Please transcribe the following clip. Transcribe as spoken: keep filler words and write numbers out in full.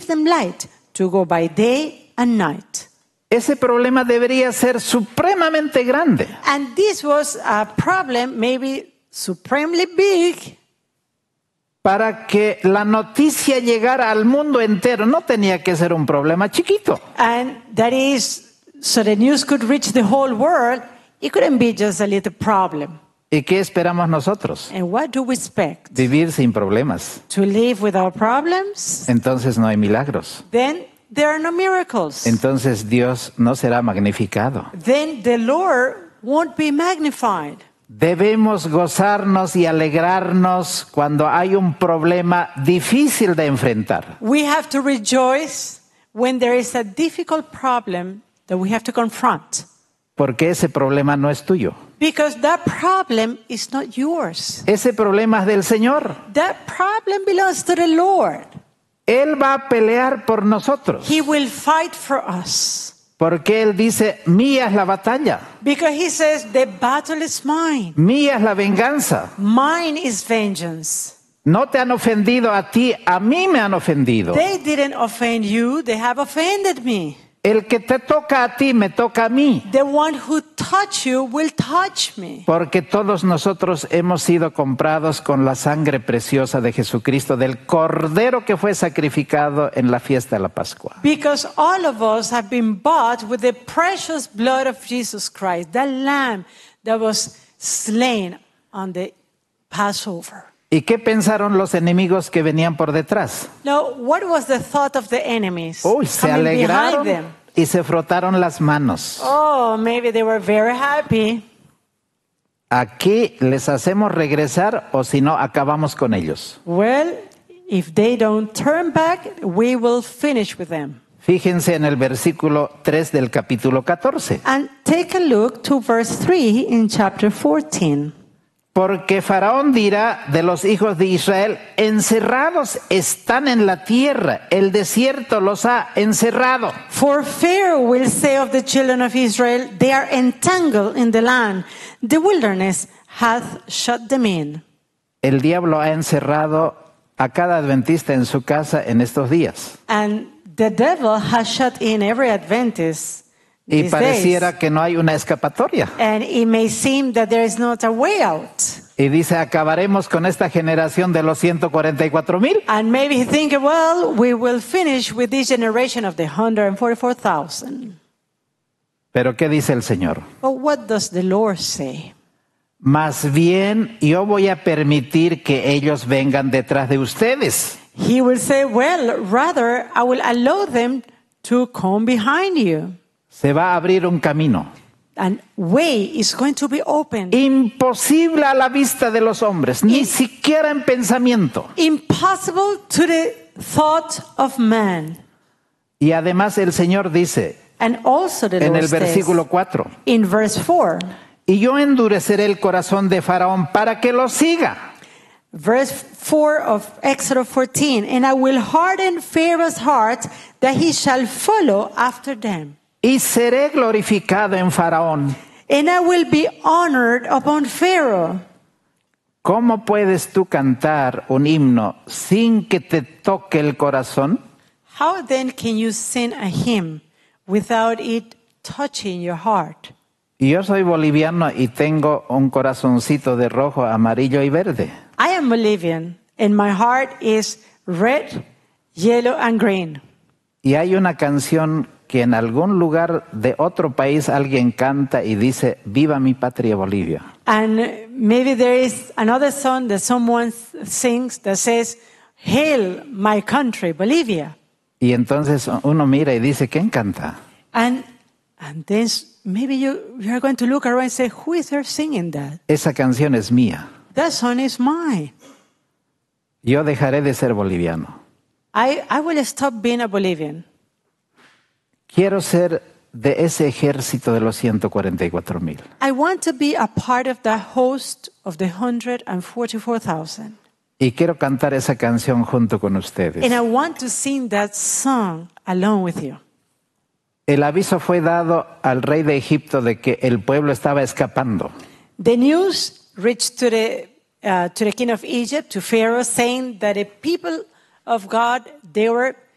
them light to go by day and night. Ese problema debería ser supremamente grande. And this was a problem maybe supremely big. Para que la noticia llegara al mundo entero, no tenía que ser un problema chiquito. And that is, so the news could reach the whole world, it couldn't be just a little problem. ¿Y qué esperamos nosotros? And what do we expect? Vivir sin problemas. To live without problems? Entonces no hay milagros. Then there are no miracles. Entonces Dios no será magnificado. Then the Lord won't be magnified. Debemos gozarnos y alegrarnos cuando hay un problema difícil de enfrentar. We have to rejoice when there is a difficult problem that we have to confront. Porque ese problema no es tuyo. Because that problem is not yours. Ese problema es del Señor. That problem belongs to the Lord. Él va a pelear por nosotros. He will fight for us. Porque Él dice, mía es la batalla. Because he says, the battle is mine. Mía es la venganza. Mine is vengeance. No te han ofendido a ti, a mí me han ofendido. They didn't offend you, they have offended me. El que te toca a ti, me toca a mí. The one who touch you will touch me. Porque todos nosotros hemos sido comprados con la sangre preciosa de Jesucristo, del Cordero que fue sacrificado en la fiesta de la Pascua. Because all of us have been bought with the precious blood of Jesus Christ, the Lamb that was slain on the Passover. ¿Y qué pensaron los enemigos que venían por detrás? Now, what was the thought of the enemies? Uy, se coming alegraron behind them? y se frotaron las manos. Oh, maybe they were very happy. Aquí les hacemos regresar o si no, acabamos con ellos. Well, if they don't turn back, we will finish with them. Fíjense en el versículo tres del capítulo catorce. And take a look to verse three in chapter fourteen. Porque Faraón dirá de los hijos de Israel, encerrados están en la tierra, el desierto los ha encerrado. For Pharaoh will say of the children of Israel, they are entangled in the land. The wilderness hath shut them in. El diablo ha encerrado a cada adventista en su casa en estos días. And the devil has shut in every Adventist Y these pareciera days. que no hay una escapatoria. And it may seem that there is not a way out. Y dice, acabaremos con esta generación de los ciento cuarenta y cuatro mil. And maybe he think, well, we will finish with this generation of the one hundred forty-four thousand. Pero ¿qué dice el Señor? But what does the Lord say? Más bien, yo voy a permitir que ellos vengan detrás de ustedes. He will say, well, rather, I will allow them to come behind you. Se va a abrir un camino. And way is going to be opened. Imposible a la vista de los hombres, ni siquiera en pensamiento. Impossible to the thought of man. Y además el Señor dice, And also the en Lord el says, versículo cuatro, in verse four, y yo endureceré el corazón de Faraón para que lo siga. verse four of Exodus fourteen, and I will harden Pharaoh's heart that he shall follow after them. Y seré glorificado en Faraón. And I will be honored upon Pharaoh. ¿Cómo puedes tú cantar un himno sin que te toque el corazón? How then can you sing a hymn without it touching your heart? Y yo soy boliviano y tengo un corazoncito de rojo, amarillo y verde. I am Bolivian, and my heart is red, yellow, and green. Y hay una canción que en algún lugar de otro país alguien canta y dice, viva mi patria Bolivia. And maybe there is another song that someone sings that says, Hail my country, Bolivia. Y entonces uno mira y dice, ¿quién canta? And and then maybe you, you are going to look around and say, who is there singing that? Esa canción es mía. That song is mine. Yo dejaré de ser boliviano. I, I will stop being a Bolivian. Quiero ser de ese ejército de los ciento cuarenta y cuatro mil. I want to be a part of the host of the one hundred forty-four thousand. Y quiero cantar esa canción junto con ustedes. And I want to sing that song along with you. El aviso fue dado al rey de Egipto de que el pueblo estaba escapando. The news reached to the uh, to the king of Egypt, to Pharaoh, saying that the people of God, they were